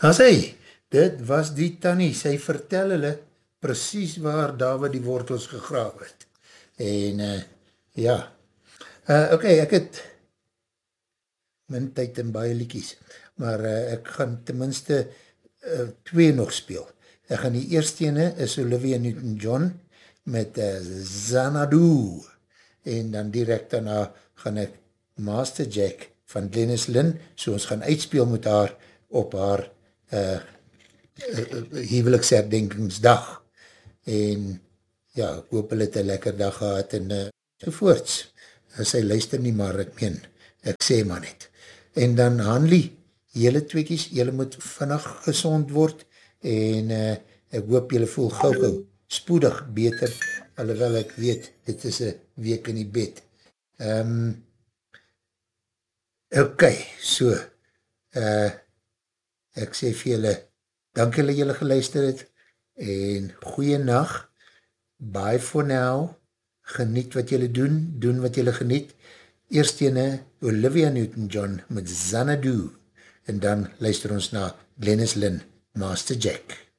As hy, dit was die tannie, sy vertel hulle precies waar David die wortels gegraaf het. En ja, ok, ek het min tyd en baie liekies, maar ek gaan tenminste twee nog speel. Ek gaan die eerste ene is Olivia Newton-John met Xanadu, en dan direct daarna gaan ek Master Jack van Glennis Lynn, so ons gaan uitspeel met haar op haar huweliksherdenkingsdag, en ja, ek hoop hulle het een lekker dag gehad, en sovoorts, as sy luister nie, maar ek meen, ek sê maar net. En dan Hanlie, jylle tweekies, jylle moet vannig gezond word, en ek hoop jylle voel gauw spoedig beter, alhoewel ek weet, dit is een week in die bed. Ok, so, ek sê vir julle, dank julle geluister het, en goeie nacht, bye for now, geniet wat julle doen wat julle geniet, eerst ene Olivia Newton-John met Xanadu, en dan luister ons na Glennis Lynn, Master Jack.